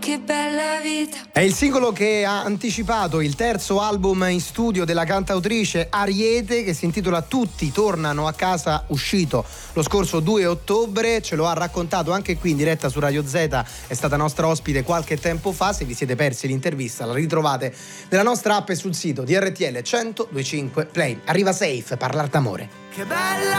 che bella vita. È il singolo che ha anticipato il terzo album in studio della cantautrice Ariete, che si intitola Tutti tornano a casa, uscito lo scorso 2 ottobre. Ce lo ha raccontato anche qui in diretta su Radio Z, è stata nostra ospite qualche tempo fa. Se vi siete persi l'intervista la ritrovate nella nostra app e sul sito di RTL 102.5 Play. Arriva Safe, Parlar d'amore. Che bella